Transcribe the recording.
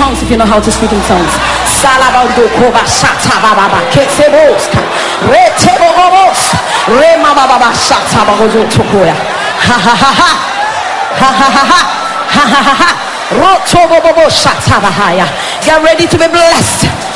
tongues if you know how to speak in tongues. Salabando kova shata baba keseboska. Retebobos. Rema baba shata bagozo tokoya. Ha ha ha ha. Ha ha ha ha. Ha ha ha ha. Rotobobo shata bahaya. Get ready to be blessed.